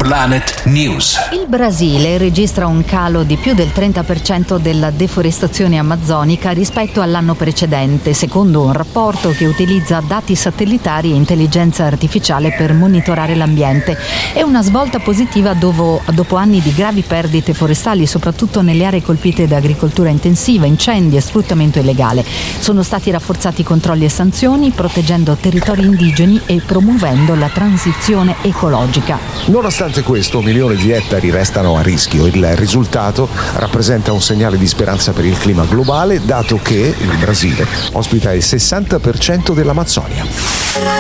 Planet News. Il Brasile registra un calo di più del 30% della deforestazione amazzonica rispetto all'anno precedente, secondo un rapporto che utilizza dati satellitari e intelligenza artificiale per monitorare l'ambiente. È una svolta positiva dopo anni di gravi perdite forestali, soprattutto nelle aree colpite da agricoltura intensiva, incendi e sfruttamento illegale. Sono stati rafforzati i controlli e sanzioni, proteggendo territori indigeni e promuovendo la transizione ecologica. Nonostante questo, milioni di ettari restano a rischio. Il risultato rappresenta un segnale di speranza per il clima globale, dato che il Brasile ospita il 60% dell'Amazzonia.